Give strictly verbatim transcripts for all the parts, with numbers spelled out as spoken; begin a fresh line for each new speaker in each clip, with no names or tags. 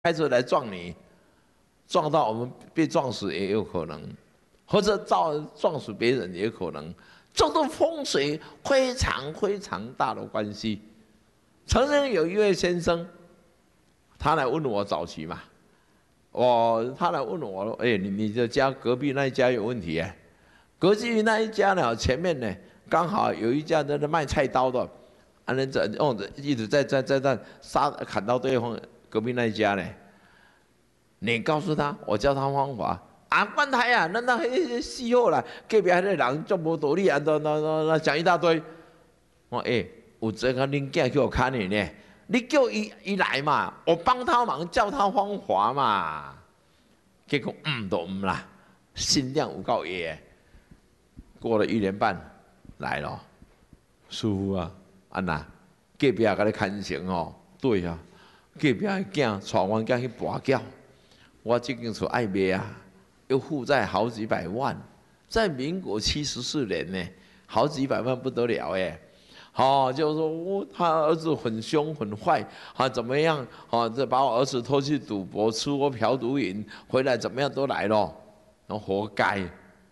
开车来撞你，撞到我们被撞死也有可能，或者撞撞死别人也有可能，这都风水非常非常大的关系。曾经有一位先生，他来问我早期嘛，我他来问我，哎，你你的家隔壁那一家有问题哎，隔壁那一家呢，前面呢刚好有一家在那卖菜刀的，啊，那这用着一直在在在在杀砍到对方。 隔壁那一家呢？你告诉他，我教他方法啊，管他呀，那那迄死好啦，隔壁那个人足无道理啊，那那那那讲一大堆。我哎、欸，有这个恁囝叫我看你呢，你叫伊伊来嘛，我帮他忙，教他方法嘛。结果嗯都唔啦，心量有够野。过了一年半，来了，师傅啊，安娜，隔壁甲你看成哦，对啊。 隔壁的囝带阮囝去跋筊，我这间厝爱卖啊，又负债好几百万，在民国七十四年呢，好几百万不得了哎，好、哦、就是说我他儿子很凶很坏，啊怎么样？啊这把我儿子拖去赌博，吃我嫖毒瘾，回来怎么样都来了，那活该，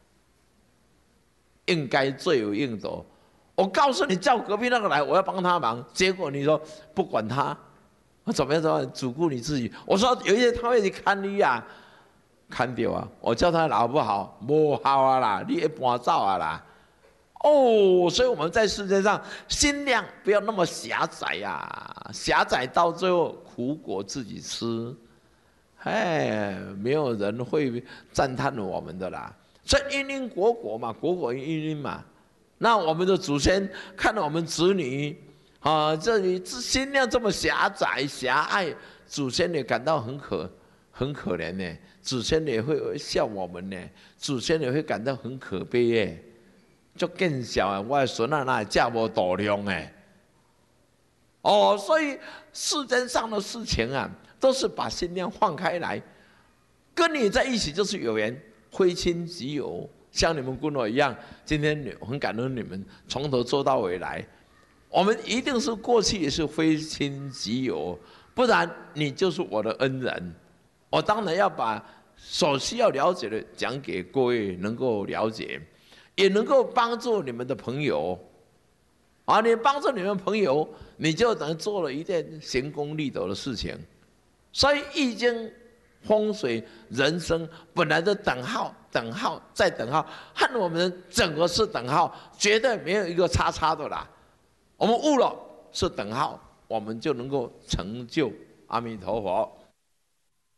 应该罪有应得。我告诉你，叫隔壁那个来，我要帮他忙，结果你说不管他。 怎么样？怎么样？主顾你自己。我说有一天他会去看你呀、啊，看掉啊！我叫他好不好？不好啊啦，你也搬走啊啦。哦，所以我们在世界上心量不要那么狭窄呀、啊，狭窄到最后苦果自己吃。哎，没有人会赞叹我们的啦。所以因因果果嘛，果果因因嘛。那我们的祖先看到我们子女。 啊，这里心量这么狭窄狭隘，祖先也感到很可很可怜呢，祖先也会笑我们呢，祖先也会感到很可悲耶，就更小啊，我的孙啊那嫁无度量哎，哦，所以世间上的事情啊，都是把心量放开来，跟你在一起就是有缘，非亲即友，像你们跟我一样，今天很感恩你们从头做到尾来。 我们一定是过去也是非亲即友，不然你就是我的恩人。我当然要把所需要了解的讲给各位能够了解，也能够帮助你们的朋友。啊，你帮助你们朋友，你就等于做了一件行功立德的事情。所以《易经》、风水、人生本来的等号、等号再等号，和我们整个是等号，绝对没有一个叉叉的啦。 我们悟了是等号，我们就能够成就。阿弥陀佛。